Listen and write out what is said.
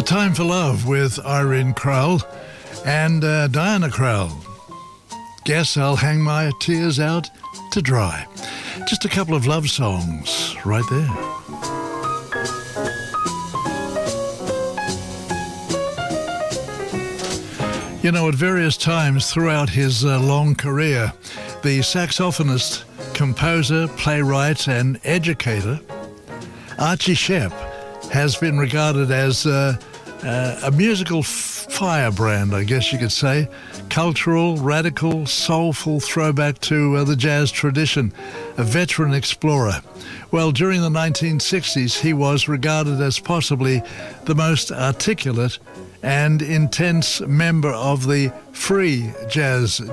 Time for Love with Irene Krull and Diana Krull. Guess I'll hang my tears out to dry. Just a couple of love songs right there. You know, at various times throughout his long career, the saxophonist, composer, playwright and educator Archie Shepp has been regarded as a musical firebrand, I guess you could say. Cultural, radical, soulful throwback to the jazz tradition, a veteran explorer. Well, during the 1960s, he was regarded as possibly the most articulate and intense member of the free jazz